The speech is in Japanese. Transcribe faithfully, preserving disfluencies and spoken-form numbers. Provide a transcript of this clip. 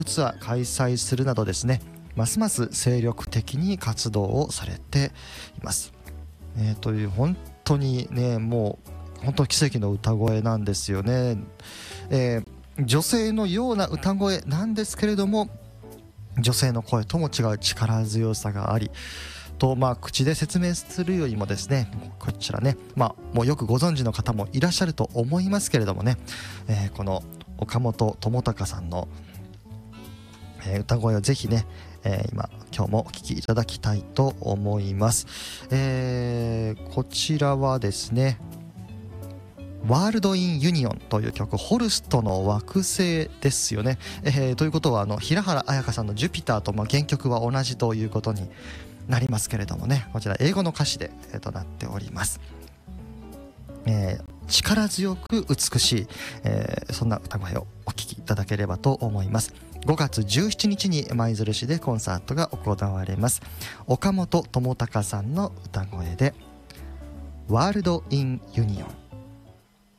ツアー開催するなどですね、ますます精力的に活動をされています、えー、という本当にね、もう本当奇跡の歌声なんですよね、えー、女性のような歌声なんですけれども、女性の声とも違う力強さがありと、まあ、口で説明するよりもですね、こちらね、まあ、もうよくご存知の方もいらっしゃると思いますけれどもね、えー、この岡本知高さんの、えー、歌声をぜひね、えー、今今日もお聴きいただきたいと思います、えー、こちらはですね、ワールド・イン・ユニオンという曲、ホルストの惑星ですよね、えー、ということはあの平原綾香さんのジュピターとまあ原曲は同じということになりますけれどもね、こちら英語の歌詞で、えー、となっております、えー、力強く美しい、えー、そんな歌声をお聴きいただければと思います。ごがつじゅうしちにちに舞鶴市でコンサートが行われます。岡本知高さんの歌声でワールド・イン・ユニオン。